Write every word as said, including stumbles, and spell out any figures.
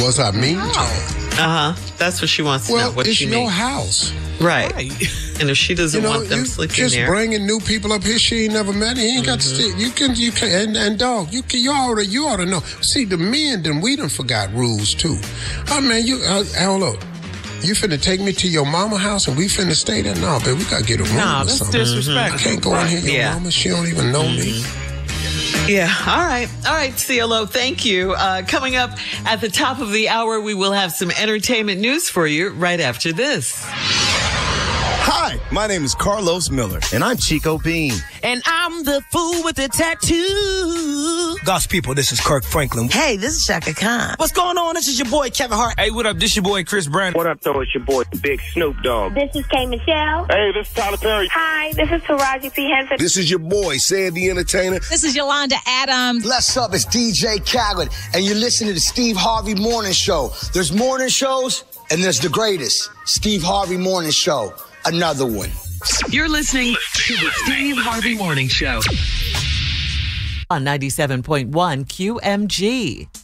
Was I mean oh. to her? Uh-huh. That's what she wants to well, know. What it's you your mean. house. Right. right. And if she doesn't you know, want them you sleeping just there. bringing new people up here she ain't never met. He ain't got Mm-hmm. to stay. You can, you can, and, and dog, you can, you ought to, you ought to know. See, the men, then we done forgot rules too. Oh man, you, uh, hold up. You finna take me to your mama house and we finna stay there? No, baby, we gotta get a room Nah, or that's something. disrespectful. I can't go in here, your Yeah. mama, she don't even know Mm-hmm. me. Yeah. All right. All right, C L O, thank you. Uh, coming up at the top of the hour, we will have some entertainment news for you right after this. Hi, my name is Carlos Miller. And I'm Chico Bean. And I'm the fool with the tattoo. God's people, this is Kirk Franklin. Hey, this is Shaka Khan. What's going on? This is your boy, Kevin Hart. Hey, what up? This your boy, Chris Brown. What up, though? It's your boy, Big Snoop Dogg. This is K. Michelle. Hey, this is Tyler Perry. Hi, this is Taraji P. Henson. This is your boy, Sandy Entertainer. This is Yolanda Adams. What's up? It's D J Khaled, and you're listening to the Steve Harvey Morning Show. There's morning shows, and there's the greatest, Steve Harvey Morning Show. Another one. You're listening to the Steve Harvey Morning Show On ninety-seven point one Q M G.